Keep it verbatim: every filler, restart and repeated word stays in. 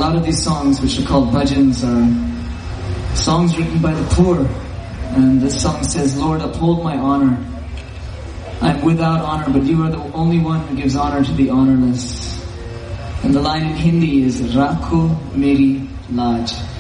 lot of these songs, which are called bhajans, are songs written by the poor. And this song says, Lord, uphold my honor. I'm without honor, but you are the only one who gives honor to the honorless. And the line in Hindi is, Rakho meri laaj.